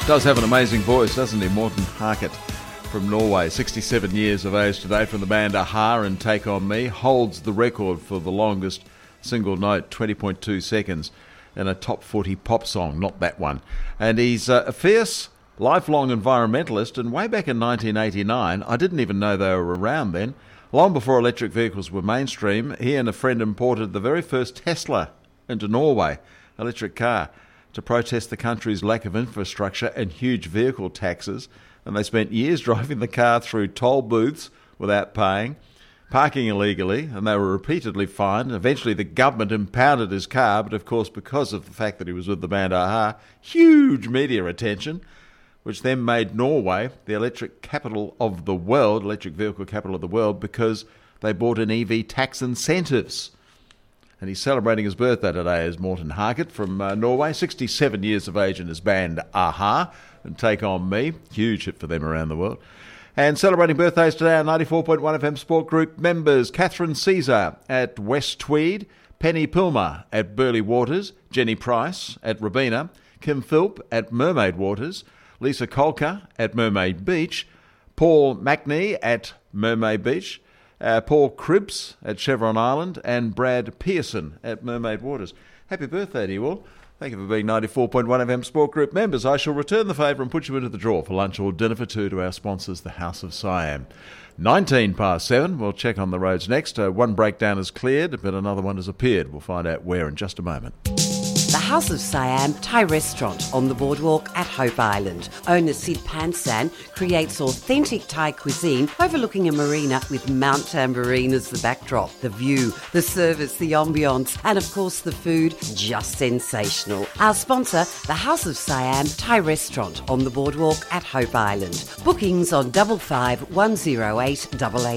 Does have an amazing voice, doesn't he? Morten Harket from Norway, 67 years of age today, from the band Aha and Take On Me, holds the record for the longest single note, 20.2 seconds, in a top 40 pop song, not that one. And he's a fierce, lifelong environmentalist, and way back in 1989, I didn't even know they were around then, long before electric vehicles were mainstream, he and a friend imported the very first Tesla into Norway, electric car, to protest the country's lack of infrastructure and huge vehicle taxes, and they spent years driving the car through toll booths without paying, parking illegally, and they were repeatedly fined. Eventually the government impounded his car, but of course because of the fact that he was with the band Aha, huge media attention, which then made Norway the electric capital of the world, electric vehicle capital of the world, because they bought in EV tax incentives. And he's celebrating his birthday today as Morten Harket from Norway, 67 years of age, in his band Aha and Take On Me. Huge hit for them around the world. And celebrating birthdays today are 94.1 FM Sport Group members Catherine Caesar at West Tweed, Penny Pilmer at Burleigh Waters, Jenny Price at Robina, Kim Philp at Mermaid Waters, Lisa Kolka at Mermaid Beach, Paul Macney at Mermaid Beach, Paul Cribbs at Chevron Island, and Brad Pearson at Mermaid Waters. Happy birthday to you all. Thank you for being 94.1 FM Sport Group members. I shall return the favour and put you into the draw for lunch or dinner for two to our sponsors, the House of Siam. 7:19. We'll check on the roads next. One breakdown is cleared, but another one has appeared. We'll find out where in just a moment. The House of Siam Thai restaurant on the boardwalk at Hope Island. Owner Sid Pansan creates authentic Thai cuisine overlooking a marina with Mount Tambourine as the backdrop. The view, the service, the ambience, and of course the food, just sensational. Our sponsor, the House of Siam Thai restaurant on the boardwalk at Hope Island. Bookings on 55108882.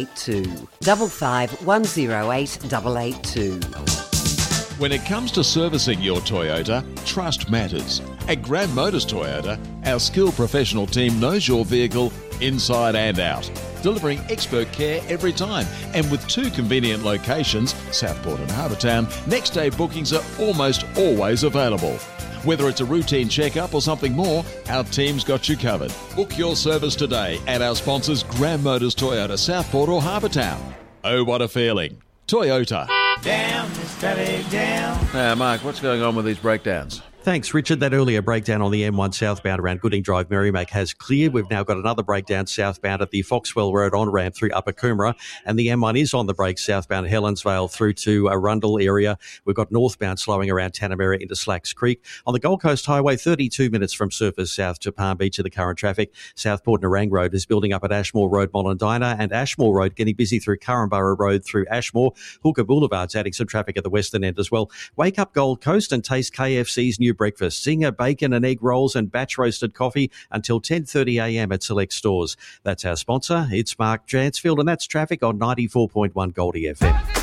55108882. When it comes to servicing your Toyota, trust matters. At Grand Motors Toyota, our skilled professional team knows your vehicle inside and out, delivering expert care every time. And with two convenient locations, Southport and Harbourtown, next day bookings are almost always available. Whether it's a routine checkup or something more, our team's got you covered. Book your service today at our sponsors Grand Motors Toyota, Southport or Harbourtown. Oh, what a feeling. Toyota. Down, steady down. Now, Mark, what's going on with these breakdowns? Thanks, Richard. That earlier breakdown on the M1 southbound around Gooding Drive, Merrimack has cleared. We've now got another breakdown southbound at the Foxwell Road on-ramp through Upper Coomera, and the M1 is on the brakes southbound Helensvale through to Arundel area. We've got northbound slowing around Tanamera into Slacks Creek. On the Gold Coast Highway, 32 minutes from Surfers South to Palm Beach of the current traffic. Southport Nerang Road is building up at Ashmore Road, Mollendina, and Ashmore Road getting busy through Currumborough Road through Ashmore. Hooker Boulevard's adding some traffic at the western end as well. Wake up Gold Coast and taste KFC's new breakfast. Zinger bacon and egg rolls and batch roasted coffee until 10:30am at select stores. That's our sponsor. It's Mark Jansfield, and that's traffic on 94.1 Goldie FM.